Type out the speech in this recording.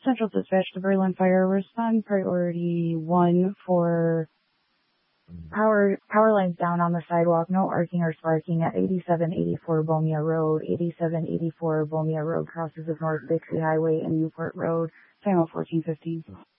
Central Dispatch to Berlin Fire. Respond priority 1 for power lines down on the sidewalk, no arcing or sparking at 8784 Bomia Road. 8784 Bomia Road crosses of North Bixby Highway and Newport Road. Time of 14:15.